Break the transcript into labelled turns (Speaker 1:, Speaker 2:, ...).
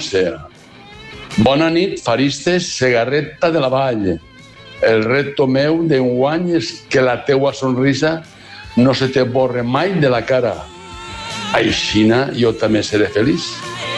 Speaker 1: Odissea. Bona nit, faristes, Segarreta de la Vall. El repte meu d'enguany és que la teua sonrisa no se te borre mai de la cara. Aixina jo també seré feliç.